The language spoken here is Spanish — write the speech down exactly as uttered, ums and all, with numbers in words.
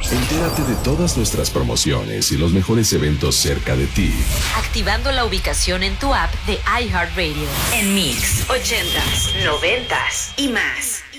Entérate de todas nuestras promociones y los mejores eventos cerca de ti, activando la ubicación en tu app de iHeartRadio. En Mix, ochentas, noventas y más.